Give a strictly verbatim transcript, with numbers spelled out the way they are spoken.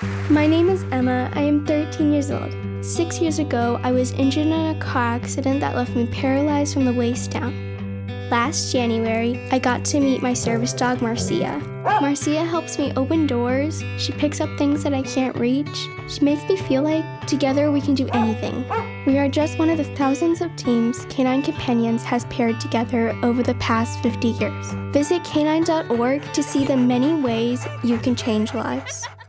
My name is Emma. I am thirteen years old. Six years ago, I was injured in a car accident that left me paralyzed from the waist down. Last January, I got to meet my service dog, Marcia. Marcia helps me open doors. She picks up things that I can't reach. She makes me feel like together we can do anything. We are just one of the thousands of teams Canine Companions has paired together over the past fifty years. Visit canine dot org to see the many ways you can change lives.